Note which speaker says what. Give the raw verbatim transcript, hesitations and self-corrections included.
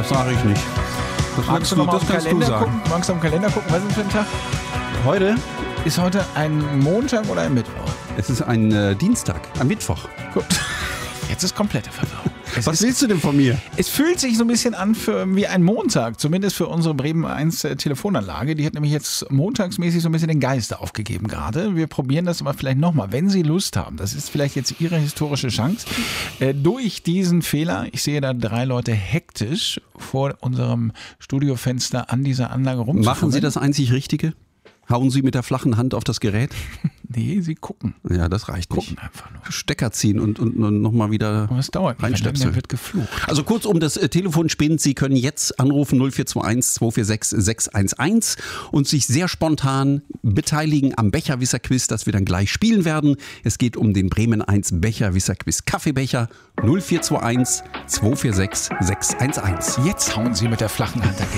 Speaker 1: das sage ich nicht. Das
Speaker 2: Magst du noch mal auf den Kalender gucken? Magst du auf den Kalender gucken? Was ist das für ein Tag?
Speaker 1: Heute?
Speaker 2: Ist heute ein Montag oder ein Mittwoch?
Speaker 1: Es ist ein äh, Dienstag, ein Mittwoch.
Speaker 2: Gut. Jetzt ist komplette Verwirrung. Es
Speaker 1: Was
Speaker 2: ist,
Speaker 1: willst du denn von mir?
Speaker 2: Es fühlt sich so ein bisschen an für, wie ein Montag, zumindest für unsere Bremen eins Telefonanlage. Die hat nämlich jetzt montagsmäßig so ein bisschen den Geist aufgegeben gerade. Wir probieren das aber vielleicht nochmal, wenn Sie Lust haben. Das ist vielleicht jetzt Ihre historische Chance. Äh, durch diesen Fehler, ich sehe da drei Leute hektisch vor unserem Studiofenster an dieser Anlage rumzufummeln.
Speaker 1: Machen Sie das einzig Richtige? Hauen Sie mit der flachen Hand auf das Gerät?
Speaker 2: Nee, Sie gucken.
Speaker 1: Ja, das reicht
Speaker 2: Gucken
Speaker 1: nicht.
Speaker 2: einfach nur.
Speaker 1: Stecker ziehen und, und, und nochmal wieder
Speaker 2: Aber es dauert nicht,
Speaker 1: reinstöpseln.
Speaker 2: dann wird geflucht.
Speaker 1: Also kurzum, das äh, Telefon spinnt. Sie können jetzt anrufen null vier zwei eins zwei vier sechs sechs eins eins und sich sehr spontan beteiligen am Becherwisser-Quiz, das wir dann gleich spielen werden. Es geht um den Bremen eins Becherwisser-Quiz Kaffeebecher null vier zwei eins zwei vier sechs sechs eins eins.
Speaker 2: Jetzt hauen Sie mit der flachen Hand dagegen.